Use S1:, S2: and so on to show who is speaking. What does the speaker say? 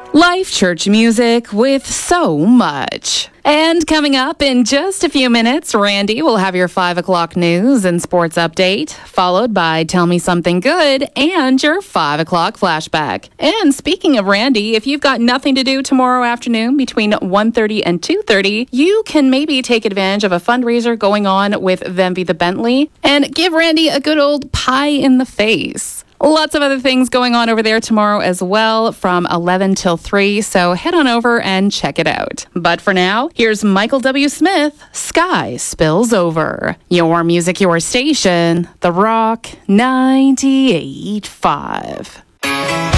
S1: Life Church music with so much. And coming up in just a few minutes, Randy will have your 5 o'clock news and sports update, followed by Tell Me Something Good and your 5 o'clock flashback. And speaking of Randy, if you've got nothing to do tomorrow afternoon between 1:30 and 2:30, you can maybe take advantage of a fundraiser going on with Venvy the Bentley and give Randy a good old pie in the face. Lots of other things going on over there tomorrow as well from 11 till 3, so head on over and check it out. But for now, here's Michael W. Smith, Sky Spills Over. Your music, your station, The Rock 98.5.